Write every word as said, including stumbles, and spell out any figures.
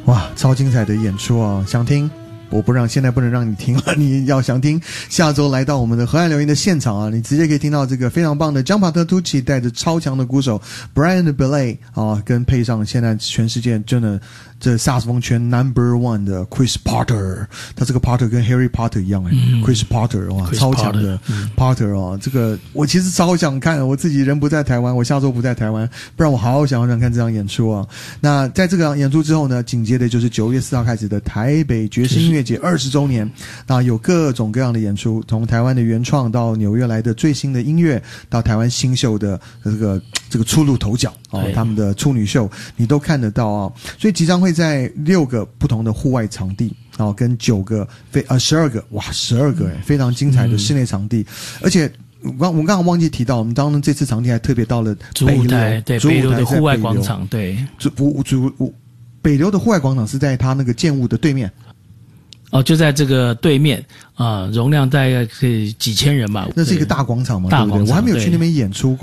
哇，超精彩的演出啊！想听我不让，现在不能让你听了，你要想听，下周来到我们的河岸留言的现场啊，你直接可以听到这个非常棒的 John Patitucci 带着超强的鼓手 Brian Belay 啊，跟配上现在全世界真的这萨克斯风圈 number one 的 Chris Potter， 他这个 Potter 跟 Harry Potter 一样哎、嗯、，Chris Potter 哇， Chris 超强的 Potter， 嗯、 Potter 哦，这个我其实超想看，我自己人不在台湾，我下周不在台湾，不然我好想好想看这场演出啊。那在这个演出之后呢，紧接着就是九月四号开始的台北爵士音乐节二十周年，那有各种各样的演出，从台湾的原创到纽约来的最新的音乐，到台湾新秀的这个这个初露头角啊、哦，他们的处女秀你都看得到啊。所以即将会在六个不同的户外场地，然后跟九个非呃十二个哇十二个哎、嗯、非常精彩的室内场地，嗯、而且我刚我刚刚忘记提到，我们当中这次场地还特别到了北流， 对北流的户外广场，对， 主主主北流的户外广场是在它那个建物的对面。 哦，就在这个对面啊、呃，容量大概可以几千人吧。 那是一个大广场嘛， 大广场， 对不对？我还没有去那边演出。